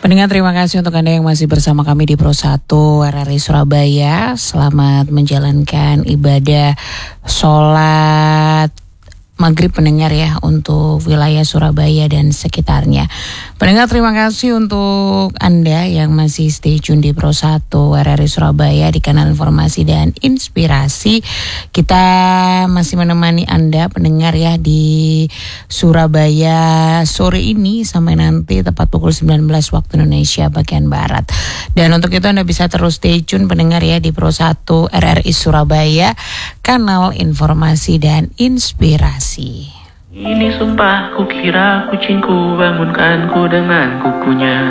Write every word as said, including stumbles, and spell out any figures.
Pendengar, terima kasih untuk Anda yang masih bersama kami di Pro satu R R I Surabaya. Selamat menjalankan ibadah sholat maghrib pendengar ya untuk wilayah Surabaya dan sekitarnya. Pendengar, terima kasih untuk Anda yang masih stay tune di Pro satu R R I Surabaya di kanal informasi dan inspirasi. Kita masih menemani Anda pendengar ya di Surabaya sore ini sampai nanti tepat pukul sembilan belas waktu Indonesia bagian Barat. Dan untuk itu Anda bisa terus stay tune pendengar ya di Pro satu R R I Surabaya, kanal informasi dan inspirasi. Ini sumpah, kukira kucingku bangunkanku dengan kukunya.